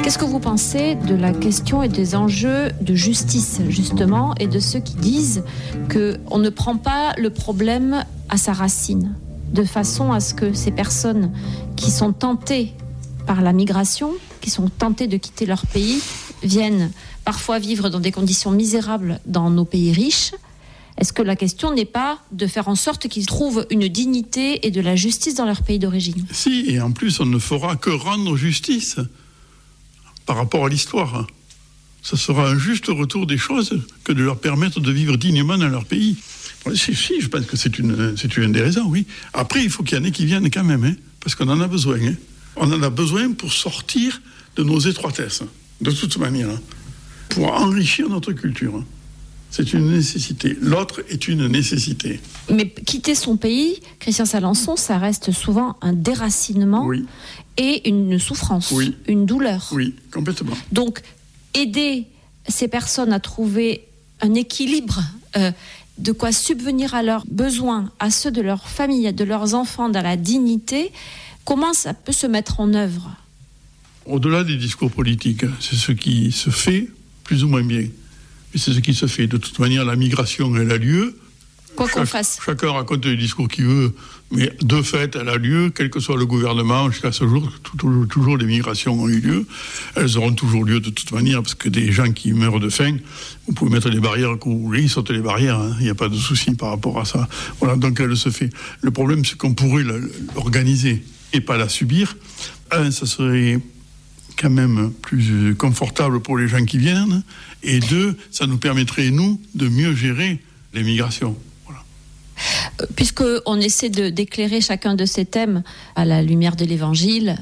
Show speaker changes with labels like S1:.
S1: Qu'est-ce que vous pensez de la question et des enjeux de justice, justement, et de ceux qui disent qu'on ne prend pas le problème à sa racine, de façon à ce que ces personnes qui sont tentées par la migration, qui sont tentées de quitter leur pays, viennent parfois vivre dans des conditions misérables dans nos pays riches? Est-ce que la question n'est pas de faire en sorte qu'ils trouvent une dignité et de la justice dans leur pays d'origine?
S2: Si, et en plus, on ne fera que rendre justice par rapport à l'histoire. Ce sera un juste retour des choses que de leur permettre de vivre dignement dans leur pays. Si, je pense que c'est une des raisons, oui. Après, il faut qu'il y en ait qui viennent quand même, parce qu'on en a besoin. On en a besoin pour sortir de nos étroitesses, de toute manière, pour enrichir notre culture. C'est une nécessité. L'autre est une nécessité.
S1: Mais quitter son pays, Christian Salençon, ça reste souvent un déracinement et une souffrance, une douleur.
S2: Oui, complètement.
S1: Donc, aider ces personnes à trouver un équilibre, de quoi subvenir à leurs besoins, à ceux de leur famille, de leurs enfants, dans la dignité, comment ça peut se mettre en œuvre?
S2: Au-delà des discours politiques, c'est ce qui se fait plus ou moins bien. Et c'est ce qui se fait. De toute manière, la migration, elle a lieu.
S1: Quoi qu'on fasse.
S2: Chacun raconte les discours qu'il veut, mais de fait, elle a lieu, quel que soit le gouvernement. Jusqu'à ce jour, toujours les migrations ont eu lieu. Elles auront toujours lieu de toute manière, parce que des gens qui meurent de faim, vous pouvez mettre les barrières que vous voulez, ils sautent les barrières, il n'y a pas de souci par rapport à ça. Voilà, donc elle se fait. Le problème, c'est qu'on pourrait l'organiser et pas la subir. Ça serait quand même plus confortable pour les gens qui viennent, et deux, ça nous permettrait, nous, de mieux gérer les migrations. Voilà.
S1: Puisqu'on essaie d'éclairer chacun de ces thèmes à la lumière de l'Évangile,